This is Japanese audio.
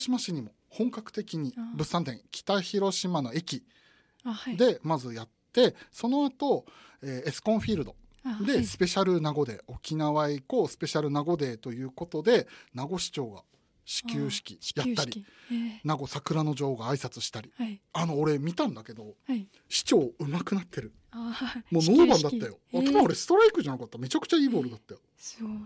島市にも本格的に物産展北広島の駅はい、 でまずやって、その後、エスコンフィールドで、はい、スペシャル名護デー、沖縄へ行こうスペシャル名護デーということで、名護市長が始球式やったり、名護桜の女王が挨拶したり、はい、俺見たんだけど、はい、市長上手くなってる。もうノーバンだったよ。頭俺ストライクじゃなかった。めちゃくちゃいいボールだったよ。 すごい。